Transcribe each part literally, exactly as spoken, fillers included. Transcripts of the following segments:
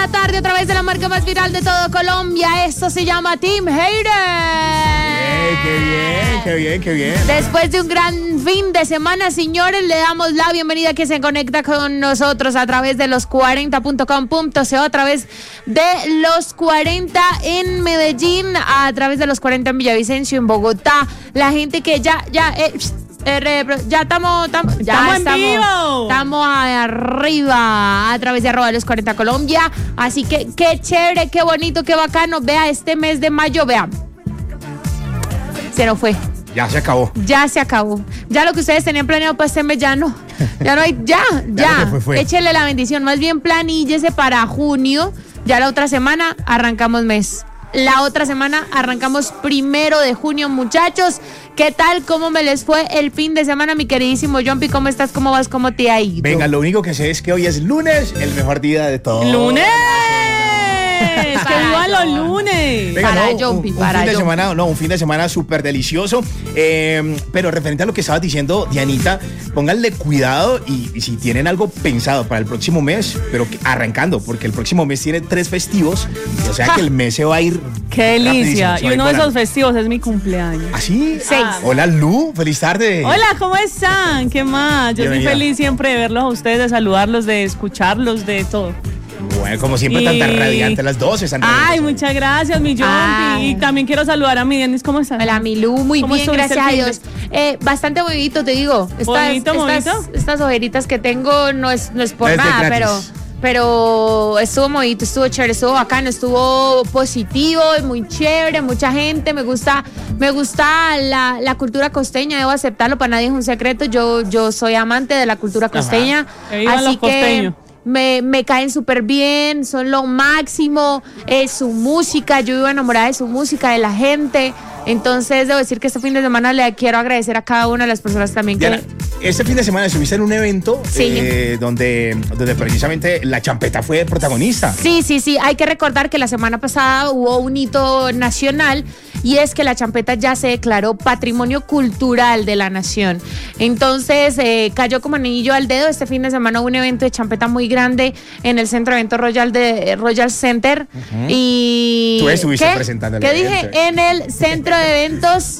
la tarde a través de la marca más viral de todo Colombia. Esto se llama Team Hater. Bien, qué bien, qué bien, qué bien. Después de un gran fin de semana, señores, le damos la bienvenida a que se conecta con nosotros a través de los cuarenta punto com punto co, a través de los cuarenta en Medellín, a través de los cuarenta en Villavicencio, en Bogotá. La gente que ya, ya... Eh, Eh, ya estamos, estamos, ya estamos en vivo. Estamos arriba a través de arroba los cuarenta Colombia. Así que qué chévere, qué bonito, qué bacano. Vea, este mes de mayo, vea, se nos fue. Ya se acabó. Ya se acabó. Ya lo que ustedes tenían planeado para este mes ya no. Ya no hay, ya, ya. ya fue, fue. Échele la bendición. Más bien planíllese para junio. Ya la otra semana arrancamos mes. La otra semana arrancamos primero de junio, muchachos. ¿Qué tal? ¿Cómo me les fue el fin de semana, mi queridísimo Jumpy? ¿Cómo estás? ¿Cómo vas? ¿Cómo te ha ido? Venga, lo único que sé es que hoy es lunes, el mejor día de todo. ¡Lunes! ¡Que vivan los lunes! Venga, Para no, Jumpy, un, un para fin de Jumpy. semana, no, un fin de semana súper delicioso. Eh, pero referente a lo que estabas diciendo, Dianita, pónganle cuidado y, y si tienen algo pensado para el próximo mes, pero que, arrancando, porque el próximo mes tiene tres festivos, o sea ¡Ja! que el mes se va a ir. ¡Qué delicia! rapidísimo, Y uno de volando. esos festivos es mi cumpleaños. ¿Ah, sí? Seis. Hola, Lu, feliz tarde. Hola, ¿cómo están? ¿Qué más? Yo estoy Bienvenida. feliz siempre de verlos a ustedes, de saludarlos, de escucharlos, de todo. Bueno, como siempre, Y- tan, tan radiante las dos. Están Ay, radiantes. muchas gracias, mi Jumpy. Ay. Y también quiero saludar a mi Denis. ¿Cómo estás? Hola, Milú, muy ¿Cómo bien, estuviste gracias a el Dios. fin Eh, bastante bonito, te digo. Estas, Bonito, estas, bonito. estas ojeritas que tengo no es, no es por Es de nada, pero, gratis. pero estuvo bonito, estuvo chévere, estuvo bacano, estuvo positivo, muy chévere, mucha gente. Me gusta, me gusta la, la cultura costeña, debo aceptarlo, para nadie es un secreto. Yo, yo soy amante de la cultura costeña. Que vivan Así los que costeños. me, me caen súper bien, son lo máximo, eh, su música, yo vivo enamorada de su música, de la gente. Entonces debo decir que este fin de semana le quiero agradecer a cada una de las personas también que... Diana, este fin de semana estuviste en un evento Sí. eh, donde, donde precisamente la champeta fue protagonista. Sí, sí, sí, hay que recordar que la semana pasada hubo un hito nacional y es que la champeta ya se declaró Patrimonio Cultural de la Nación. Entonces eh, cayó como anillo al dedo. Este fin de semana hubo un evento de champeta muy grande en el Centro de Eventos Royal de Royal Center. Ujú. Y Tú estuviste ¿qué? presentando el ¿Qué evento. dije? En el Centro de Eventos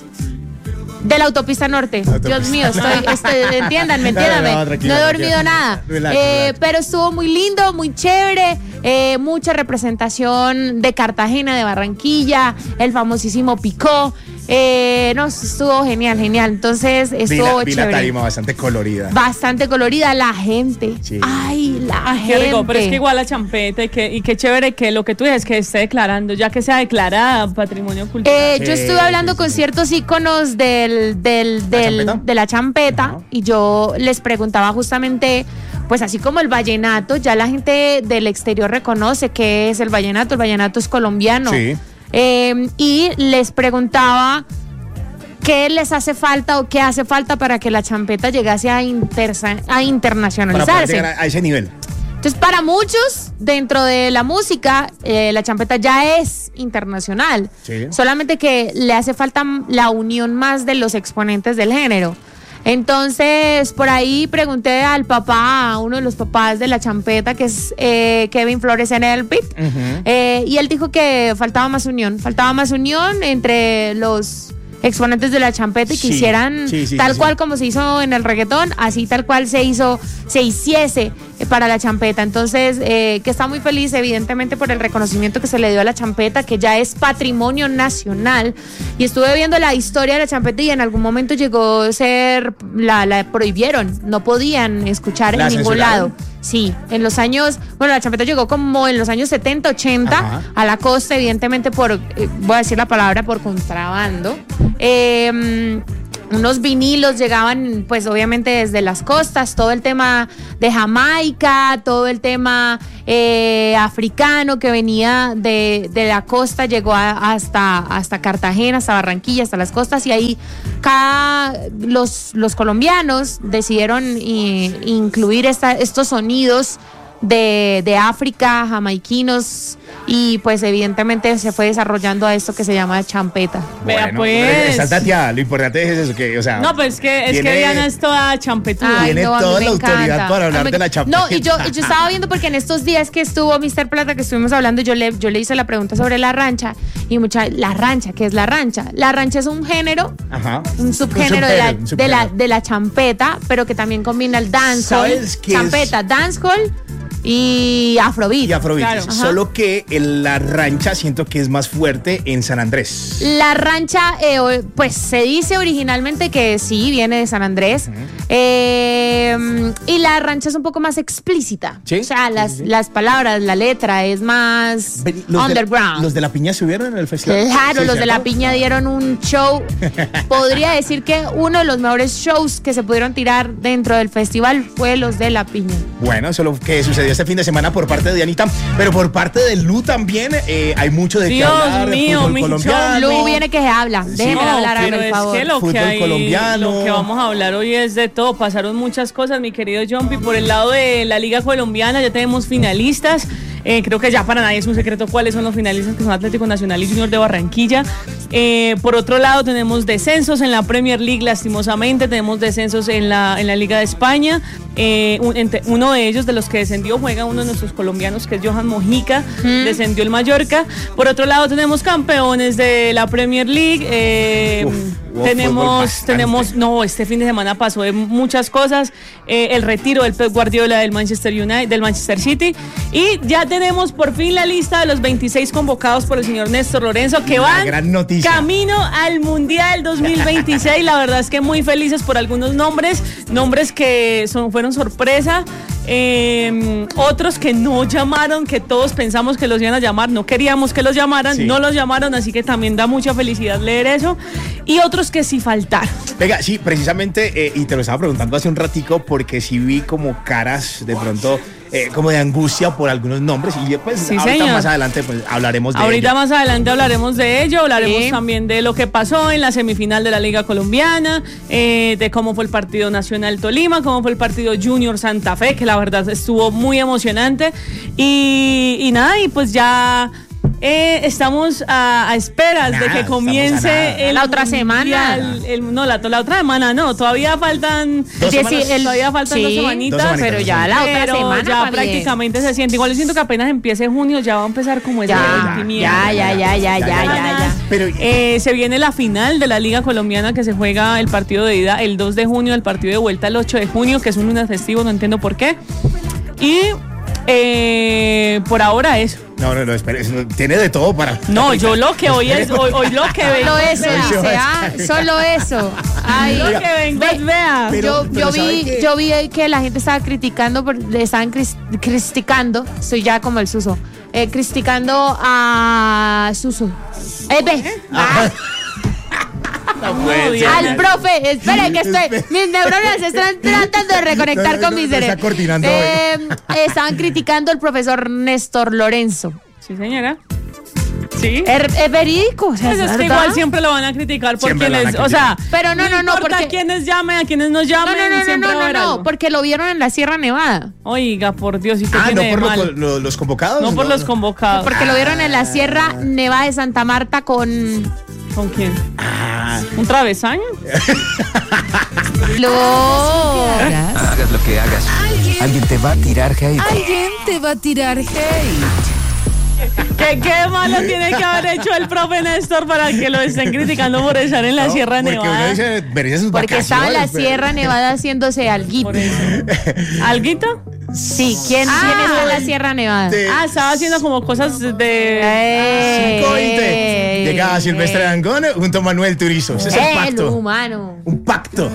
de la autopista norte. Autopista. Dios mío, estoy, estoy, entiéndanme, No, no, no, entiéndanme. No, tranquila, he tranquila. dormido nada. Relax, Eh, relax. pero estuvo muy lindo, muy chévere. Eh, mucha representación de Cartagena, de Barranquilla, el famosísimo Picó. Eh, no, estuvo genial, genial. Entonces Vi estuvo la, vi la chévere. tarima bastante colorida. Bastante colorida la gente. Sí. Ay, la Qué gente. rico, pero es que igual la champeta y, que, y qué chévere que lo que tú dices que esté declarando, ya que sea declarada patrimonio cultural. Eh, Sí, yo estuve hablando sí, con sí. ciertos íconos del, del, ¿La del- champeta? de la champeta Ajá. y yo les preguntaba justamente, pues así como el vallenato, ya la gente del exterior reconoce qué es el vallenato, el vallenato es colombiano. Sí. Eh, y les preguntaba qué les hace falta o qué hace falta para que la champeta llegase a, intersa- a Para poder internacionalizarse. llegar a, a ese nivel. Entonces, para muchos, dentro de la música, eh, la champeta ya es internacional. Sí. Solamente que le hace falta la unión más de los exponentes del género. Entonces, por ahí pregunté al papá, a uno de los papás de la champeta, que es eh, Kevin Flores en el beat, Ujú. eh, y él dijo que faltaba más unión, faltaba más unión entre los exponentes de la champeta y Sí, que hicieran sí, sí, tal sí, cual sí. como se hizo en el reggaetón, así tal cual se hizo, se hiciese eh, para la champeta. Entonces, eh, que está muy feliz evidentemente por el reconocimiento que se le dio a la champeta, que ya es patrimonio nacional. Y estuve viendo la historia de la champeta y en algún momento llegó a ser, la, la prohibieron, no podían escuchar ¿La en ningún censuraron? lado. Sí, en los años, bueno, la champeta llegó como en los años setenta, ochenta Ajá. a la costa, evidentemente por, eh, voy a decir la palabra, por contrabando. Eh, unos vinilos llegaban, pues obviamente desde las costas, todo el tema de Jamaica, todo el tema eh, africano que venía de, de la costa, llegó a- hasta, hasta Cartagena, hasta Barranquilla, hasta las costas, y ahí cada, los, los colombianos decidieron i- incluir esta- estos sonidos de, de África, jamaiquinos, y pues evidentemente se fue desarrollando a esto que se llama champeta. Vea, Bueno, pues. Esa Tatia, lo importante es eso, que, o sea. No, pues es que, es tiene- que Diana es toda champetuda. Ay, Tiene no, a mí toda me la autoridad encanta. para hablar A mí- de la champeta. No, y yo, y yo estaba viendo porque en estos días que estuvo mister Plata, que estuvimos hablando, yo le, yo le hice la pregunta sobre la rancha, y mucha, la rancha, ¿qué es la rancha? La rancha es un género, Ajá. un subgénero de la, un de la, subgénero. de la champeta, pero que también combina el dancehall, ¿Sabes qué es? champeta, dancehall y afrobeat. Y Afrobeat. Claro. Ajá. Solo que en la rancha siento que es más fuerte en San Andrés. La rancha, eh, o- pues se dice originalmente que sí, viene de San Andrés. Eh, y la rancha es un poco más explícita. Sí, O sea, sí, las, sí, sí. las palabras, la letra es más Vení, los de- underground. ¿Los de la piña subieron en el festival? Claro, Sí, los de la ¿cierto? piña dieron un show. Podría decir que uno de los mejores shows que se pudieron tirar dentro del festival fue los de la piña. Bueno, eso es lo que sucedió este fin de semana por parte de Dianita, pero por parte de Lu también eh, hay mucho de qué Dios hablar. mío, fútbol mi colombiano. Lu viene que se habla. Déjeme No, hablar, pero hágame el es favor. que lo Fútbol que hay, colombiano. lo que vamos a hablar hoy es de todo. Pasaron muchas cosas, mi querido Jumpy. Por el lado de la Liga Colombiana ya tenemos finalistas. Eh, creo que ya para nadie es un secreto cuáles son los finalistas, que son Atlético Nacional y Junior de Barranquilla. Eh, por otro lado tenemos descensos en la Premier League, lastimosamente. Tenemos descensos en la, en la Liga de España. Eh, un- entre- uno de ellos, de los que descendió, juega uno de nuestros colombianos, que es Johan Mojica. Descendió el Mallorca. Por otro lado tenemos campeones de la Premier League. Eh, Uf, hubo fútbol tenemos, bastante. tenemos, no, este fin de semana pasó de muchas cosas. Eh, el retiro del Pep Guardiola del Manchester United, del Manchester City. Y ya tenemos por fin la lista de los veintiséis convocados por el señor Néstor Lorenzo, que La van gran noticia. camino al Mundial dos mil veintiséis. La verdad es que muy felices por algunos nombres, nombres que son, fueron sorpresa. Eh, otros que no llamaron, que todos pensamos que los iban a llamar, no queríamos que los llamaran, Sí. no los llamaron, así que también da mucha felicidad leer eso. Y otros que sí faltaron. Venga, sí, precisamente, eh, y te lo estaba preguntando hace un ratico, porque sí vi como caras de pronto, eh, como de angustia por algunos nombres, y pues Sí, ahorita señor. más adelante pues hablaremos de Ahorita ello. más adelante hablaremos de ello, hablaremos Sí. también de lo que pasó en la semifinal de la Liga Colombiana, eh, de cómo fue el partido Nacional Tolima, cómo fue el partido Junior Santa Fe, que la verdad estuvo muy emocionante. Y, y nada, y pues ya eh, estamos a, a esperas Nada, de que estamos a comience nada. el La otra semana. mundial, el- no, la, la otra semana no, todavía faltan Dos Dieci- semanas. el- todavía faltan sí, dos semanitas, Dos semanitas, pero dos ya la semanitas. otra pero semana ya papi. prácticamente se siente. Igual yo siento que apenas empiece junio ya va a empezar como ese Ya, sentimiento. ya, ya, ya, ya, ya, ya, ya. Pero Eh, se viene la final de la Liga Colombiana, que se juega el partido de ida el dos de junio, el partido de vuelta el ocho de junio, que es un lunes festivo, no entiendo por qué. Y eh, por ahora eso. no, no, no, espera, eso tiene de todo para. No, yo lo que hoy es, hoy, hoy lo que vengo Solo es eso, vea. dice, ah, solo eso. Ay, Lo que vengo es vea. Pero- yo, pero yo ¿sabe vi, qué? yo vi que la gente estaba criticando, por- le estaban cris- criticando, soy ya como el Suso, eh, criticando a Suso. Eh, ve, ah, No No, puede ser. Diana. al profe, espere que estoy, mis neuronas están tratando de reconectar No, no, con no, mis no está cerebros. coordinando Eh, estaban criticando al profesor Néstor Lorenzo. Sí, señora. Sí. Es, es verídico, o sea, Pues es es que verdad. igual siempre lo van a criticar por Siempre lo van a quienes, o sea, Pero no, no, no, importa porque- a quienes llamen, a quienes no No, llamen, no, no, no, siempre no, va a no, haber no, algo. porque lo vieron en la Sierra Nevada. Oiga, por Dios, ¿y qué Ah, tiene no de por lo- malo? lo- los convocados. No por los convocados. Porque lo vieron en la Sierra Nevada de Santa Marta con ¿Con quién? Ah, ¿Un travesaño? Flora. Hagas lo que hagas. Alguien te va a tirar hate. Alguien te va a tirar hate. ¿Qué, ¿Qué malo tiene que haber hecho el profe Néstor para que lo estén criticando por estar en la no, Sierra porque Nevada? uno dice, merece sus Porque estaba en la vacaciones, pero- Sierra Nevada haciéndose alguito. Por eso. ¿Alguito? Sí, ¿quién, ¿quién está en la Sierra Nevada? De- Ah, estaba haciendo como cosas de... Eh, cinco veinte. Llegaba Silvestre Dangond junto a Manuel Turizo. Ese es el El pacto. humano. Un pacto.